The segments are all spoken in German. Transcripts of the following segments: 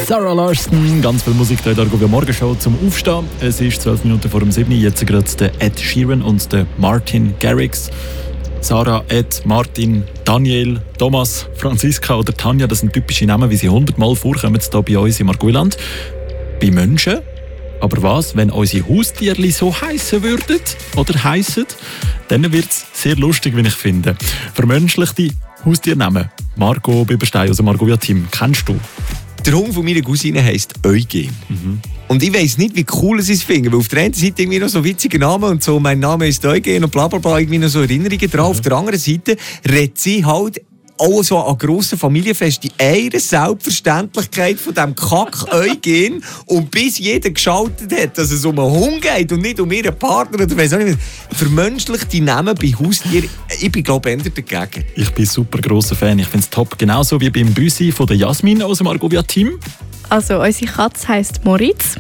Sarah Larsson, ganz viel Musik hier in der Argovia Morgenshow zum Aufstehen. Es ist 12 Minuten vor dem 7. Jetzt gerade der Ed Sheeran und der Martin Garrix. Sarah, Ed, Martin, Daniel, Thomas, Franziska oder Tanja, das sind typische Namen, wie sie 100-mal vorkommen hier bei uns im Argoiland. Bei Menschen. Aber was, wenn unsere Haustierli so heissen würden oder heissen, dann wird es sehr lustig, wie ich finde. Vermenschlichte Haustiernamen. Marco Biberstein aus dem Argovia-Team, kennst du? Der Hund von meiner Cousine heisst Eugen. Und ich weiss nicht, wie cool sie es finden, weil auf der einen Seite irgendwie noch so witzige Namen und so, mein Name ist Eugen und bla bla bla, irgendwie noch so Erinnerungen dran. Auf der anderen Seite redet sie halt auch so an grossen Familienfesten die Selbstverständlichkeit von diesem Kack-Eugen und bis jeder geschaltet hat, dass es um einen Hund geht und nicht um ihren Partner oder weiss auch nicht. Vermenschlichte Namen bei Haustieren, ich bin glaube ich eher dagegen. Ich bin super grosser Fan, ich finde es top. Genauso wie beim Büsi von der Jasmin aus dem Argovia-Team. Also unsere Katze heisst Moritz.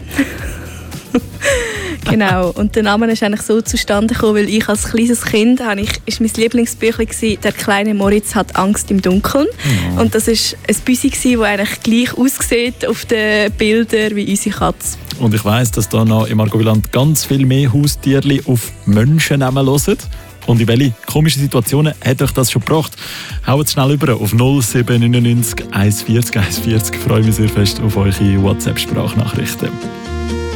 Genau, und der Name ist eigentlich so zustande gekommen, weil ich als kleines Kind, ist mein Lieblingsbüchlein «Der kleine Moritz hat Angst im Dunkeln». Oh. Und das war ein Büsi, das eigentlich gleich aussieht auf den Bildern wie unsere Katze. Und ich weiss, dass da noch im Argoiland ganz viel mehr Haustierli auf Menschennamen hören. Und in welche komischen Situationen hat euch das schon gebracht? Haut schnell über auf 0799 140 140. Ich freue mich sehr fest auf eure WhatsApp-Sprachnachrichten.